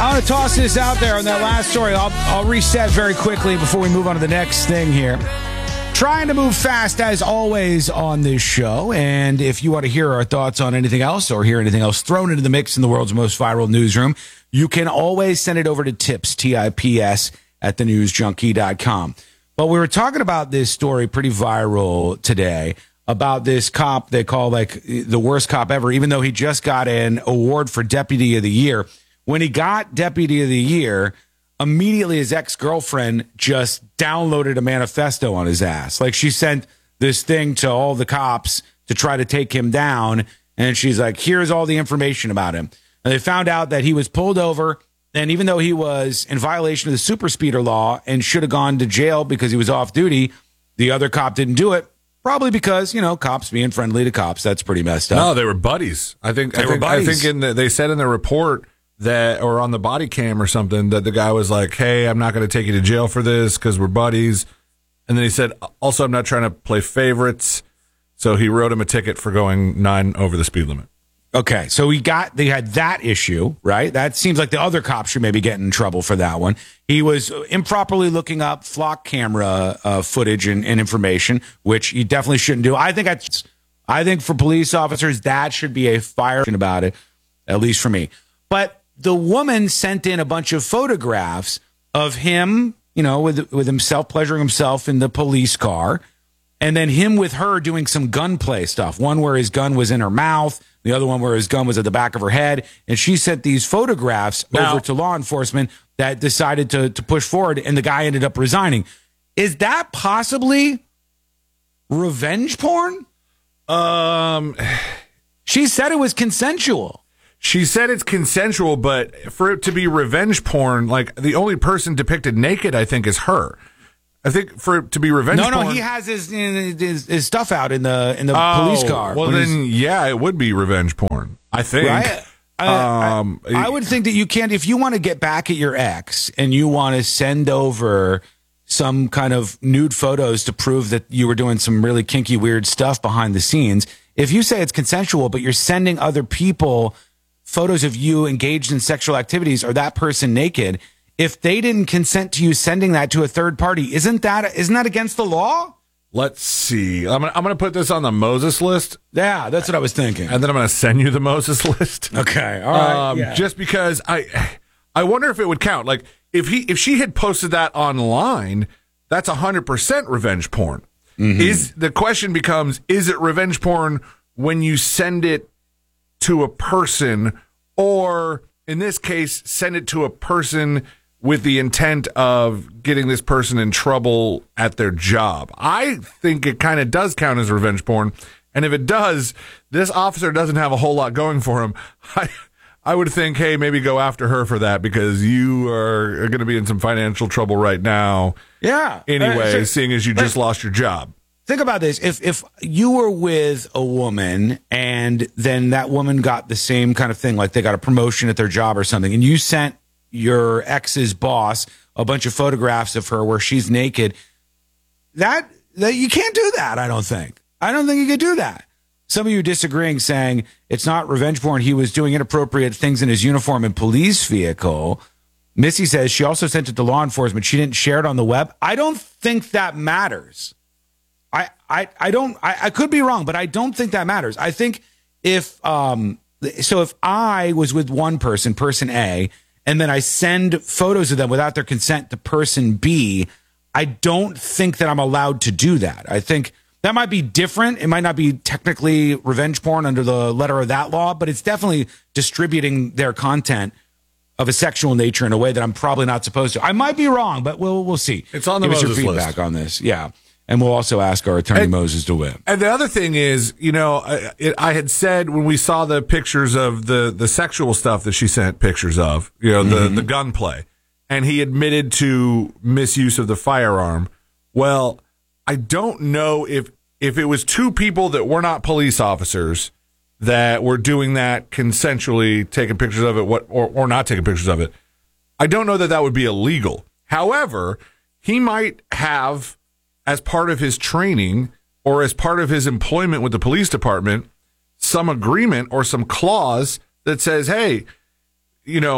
I want to toss this out there on that last story. I'll reset very quickly before we move on to the next thing here. Trying to move fast, as always, on this show. And if you want to hear our thoughts on anything else or hear anything else thrown into the mix in the world's most viral newsroom, you can always send it over to tips, T-I-P-S, at thenewsjunkie.com. But we were talking about this story pretty viral today about this cop they call like the worst cop ever, even though he just got an award for Deputy of the Year. When he got Deputy of the Year, immediately his ex-girlfriend just downloaded a manifesto on his ass. Like, she sent this thing to all the cops to try to take him down, and she's like, here's all the information about him. And they found out that he was pulled over, and even though he was in violation of the super speeder law and should have gone to jail because he was off duty, the other cop didn't do it. Probably because, you know, cops being friendly to cops, that's pretty messed up. No, they were buddies. I think they said in the report that, or on the body cam or something, that the guy was like, hey, I'm not going to take you to jail for this because we're buddies. And then he said, also, I'm not trying to play favorites. So he wrote him a ticket for going 9 over the speed limit. Okay, so they had that issue, right? That seems like the other cop should maybe get in trouble for that one. He was improperly looking up flock camera footage and information, which he definitely shouldn't do. I think for police officers, that should be a fire about it, at least for me. But the woman sent in a bunch of photographs of him, you know, with himself, pleasuring himself in the police car, and then him with her doing some gunplay stuff. One where his gun was in her mouth, the other one where his gun was at the back of her head. And she sent these photographs over to law enforcement that decided to push forward, and the guy ended up resigning. Is that possibly revenge porn? She said it was consensual. She said it's consensual, but for it to be revenge porn, like, the only person depicted naked, I think, is her. I think for it to be revenge porn... No, he has his stuff out in the police car. Well, then, yeah, it would be revenge porn, I think. Right? I would think that you can't... If you want to get back at your ex and you want to send over some kind of nude photos to prove that you were doing some really kinky, weird stuff behind the scenes, if you say it's consensual, but you're sending other people photos of you engaged in sexual activities or that person naked, if they didn't consent to you sending that to a third party, isn't that against the law? Let's see. I'm gonna put this on the Moses list. Yeah, that's what I was thinking. And then I'm gonna send you the Moses list. Okay, all right. Yeah. Just because I wonder if it would count. Like, if she had posted that online, that's 100% revenge porn. Mm-hmm. The question becomes, is it revenge porn when you send it to a person, or in this case, send it to a person with the intent of getting this person in trouble at their job? I think it kind of does count as revenge porn. And if it does, this officer doesn't have a whole lot going for him. I would think, hey, maybe go after her for that, because you are going to be in some financial trouble right now. Yeah. Anyway, seeing as you just lost your job. Think about this. If you were with a woman and then that woman got the same kind of thing, like they got a promotion at their job or something, and you sent your ex's boss a bunch of photographs of her where she's naked, that you can't do that, I don't think. I don't think you could do that. Some of you disagreeing, saying it's not revenge porn. He was doing inappropriate things in his uniform and police vehicle. Missy says she also sent it to law enforcement. She didn't share it on the web. I don't think that matters. I could be wrong, but I don't think that matters. I think if I was with one person, person A, and then I send photos of them without their consent to person B, I don't think that I'm allowed to do that. I think that might be different. It might not be technically revenge porn under the letter of that law, but it's definitely distributing their content of a sexual nature in a way that I'm probably not supposed to. I might be wrong, but we'll see. It's on the Give us Moses your feedback list on this. Yeah. And we'll also ask our attorney, Moses DeWitt. And the other thing is, you know, I had said when we saw the pictures of the sexual stuff that she sent pictures of, you know, the gunplay, and he admitted to misuse of the firearm. Well, I don't know if it was two people that were not police officers that were doing that consensually, taking pictures of it, or not taking pictures of it. I don't know that would be illegal. However, he might have, as part of his training or as part of his employment with the police department, some agreement or some clause that says, hey, you know,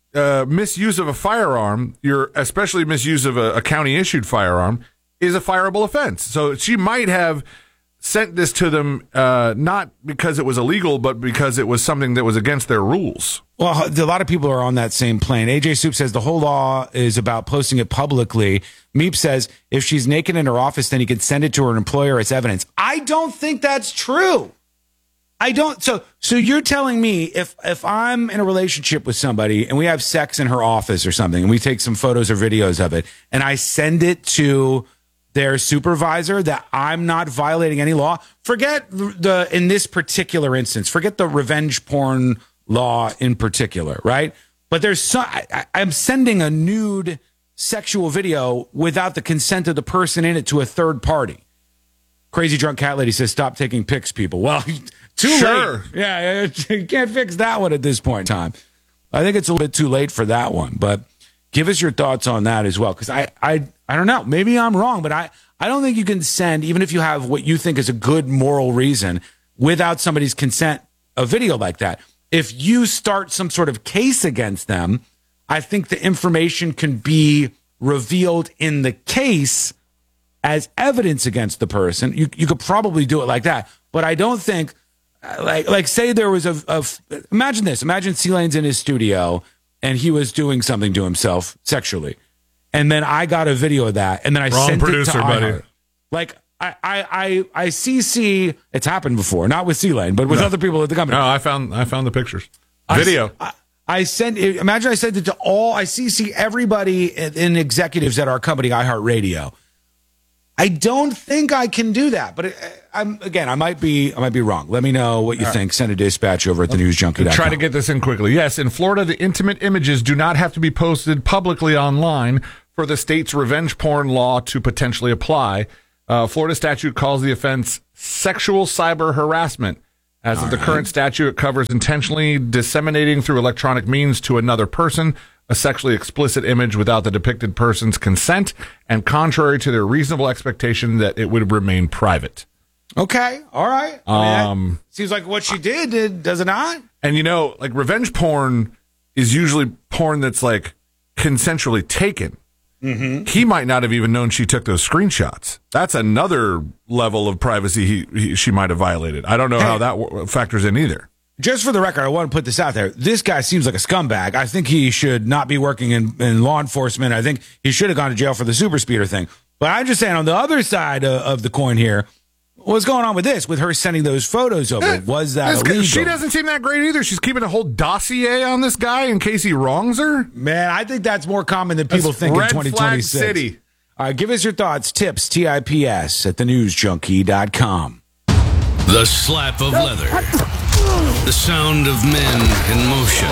misuse of a firearm, especially misuse of a county-issued firearm, is a fireable offense. So she might have sent this to them not because it was illegal, but because it was something that was against their rules. Well, a lot of people are on that same plane. AJ Soup says the whole law is about posting it publicly. Meep says if she's naked in her office, then he can send it to her employer as evidence. I don't think that's true. I don't. So you're telling me if I'm in a relationship with somebody and we have sex in her office or something, and we take some photos or videos of it, and I send it to their supervisor, that I'm not violating any law? Forget in this particular instance, forget the revenge porn law in particular, right? But I'm sending a nude sexual video without the consent of the person in it to a third party. Crazy Drunk Cat Lady says, stop taking pics, people. Well, too late. Yeah, you can't fix that one at this point in time. I think it's a little bit too late for that one, but give us your thoughts on that as well, because I don't know. Maybe I'm wrong, but I don't think you can send, even if you have what you think is a good moral reason, without somebody's consent, a video like that. If you start some sort of case against them, I think the information can be revealed in the case as evidence against the person. You could probably do it like that, but I don't think, like say there was imagine this. Imagine C-Lane's in his studio and he was doing something to himself sexually. And then I got a video of that, and then I sent producer, it to buddy. iHeart. Like I CC. It's happened before, not with C-Lane, but with other people at the company. No, I found the pictures. Video. I sent it. Imagine I sent it to all. I CC everybody in executives at our company, iHeartRadio. I don't think I can do that, but I might be wrong. Let me know what you think. Send a dispatch over at thenewsjunkie.com. Try to get this in quickly. Yes, in Florida, the intimate images do not have to be posted publicly online for the state's revenge porn law to potentially apply. Florida statute calls the offense sexual cyber harassment. As of the current statute, it covers intentionally disseminating through electronic means to another person a sexually explicit image without the depicted person's consent and contrary to their reasonable expectation that it would remain private. Okay. All right. That seems like what she did, does it not? And like revenge porn is usually porn that's like consensually taken. Mm-hmm. He might not have even known she took those screenshots. That's another level of privacy she might have violated. I don't know how that factors in either. Just for the record, I want to put this out there. This guy seems like a scumbag. I think he should not be working in law enforcement. I think he should have gone to jail for the super speeder thing. But I'm just saying, on the other side of the coin here, what's going on with this? With her sending those photos over, was that illegal? She doesn't seem that great either. She's keeping a whole dossier on this guy in case he wrongs her. Man, I think that's more common than people think in 2026. Flag City. All right, give us your thoughts, tips, TIPS at thenewsjunkie.com. The slap of leather. The sound of men in motion.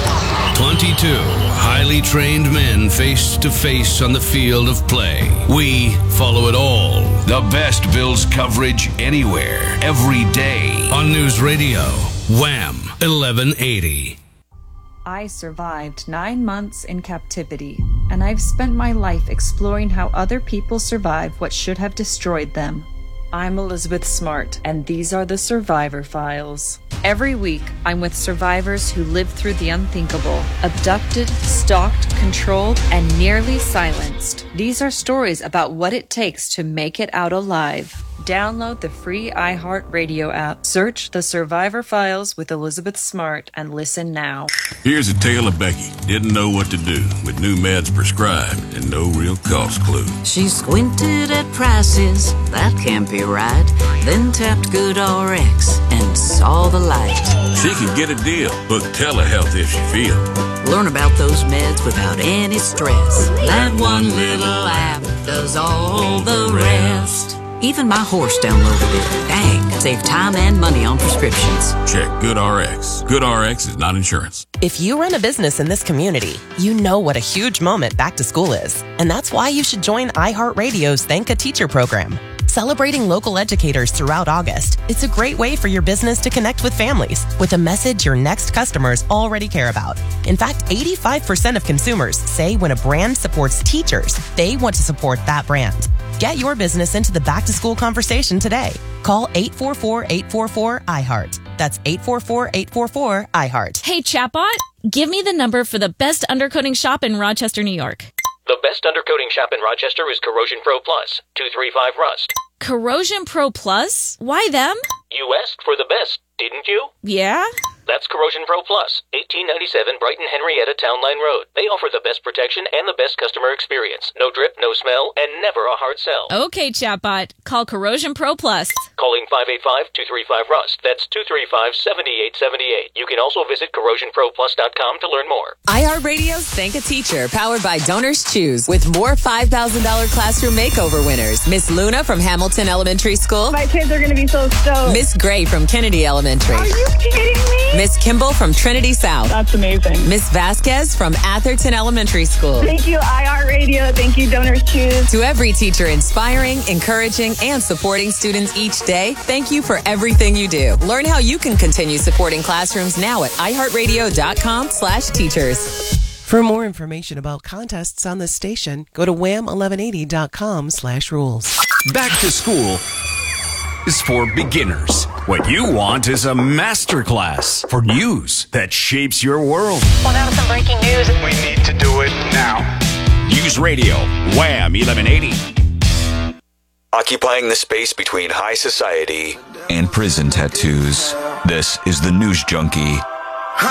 22 highly trained men face to face on the field of play. We follow it all. The best Bills coverage anywhere, every day. On News Radio, Wham! 1180. I survived 9 months in captivity, and I've spent my life exploring how other people survive what should have destroyed them. I'm Elizabeth Smart, and these are the Survivor Files. Every week, I'm with survivors who lived through the unthinkable, abducted, stalked, controlled, and nearly silenced. These are stories about what it takes to make it out alive. Download the free iHeartRadio app. Search The Survivor Files with Elizabeth Smart and listen now. Here's a tale of Becky. Didn't know what to do with new meds prescribed and no real cost clue. She squinted at prices, that can't be right. Then tapped GoodRx and saw the light. She could get a deal. Book telehealth if she feel. Learn about those meds without any stress. That one little app does all the rest. Even my horse downloaded it. Dang, save time and money on prescriptions. Check GoodRx. GoodRx is not insurance. If you run a business in this community, you know what a huge moment back to school is. And that's why you should join iHeartRadio's Thank a Teacher program. Celebrating local educators throughout August, it's a great way for your business to connect with families with a message your next customers already care about. In fact, 85% of consumers say when a brand supports teachers, they want to support that brand. Get your business into the back-to-school conversation today. Call 844-844-IHEART. That's 844-844-IHEART. Hey, chatbot, Give me the number for the best undercoating shop in Rochester, New York. The best undercoating shop in Rochester is Corrosion Pro Plus, 235 Rust. Corrosion Pro Plus? Why them? You asked for the best, didn't you? Yeah? That's Corrosion Pro Plus, 1897 Brighton Henrietta Town Line Road. They offer the best protection and the best customer experience. No drip, no smell, and never a hard sell. Okay, chatbot. Call Corrosion Pro Plus. Calling 585-235-RUST. That's 235-7878. You can also visit corrosionproplus.com to learn more. iHeartRadio's Thank a Teacher, powered by Donors Choose, with more $5,000 classroom makeover winners. Miss Luna from Hamilton Elementary School. My kids are going to be so stoked. Miss Gray from Kennedy Elementary. Are you kidding me? Miss Kimball from Trinity South. That's amazing. Miss Vasquez from Atherton Elementary School. Thank you, iHeartRadio. Thank you, Donors Choose. To every teacher inspiring, encouraging, and supporting students each day, thank you for everything you do. Learn how you can continue supporting classrooms now at iHeartRadio.com/teachers. For more information about contests on this station, go to wham1180.com/rules. Back to school is for beginners. What you want is a masterclass for news that shapes your world. Well, now some breaking news. We need to do it now. News Radio, Wham 1180. Occupying the space between high society and prison tattoos. This is the News Junkie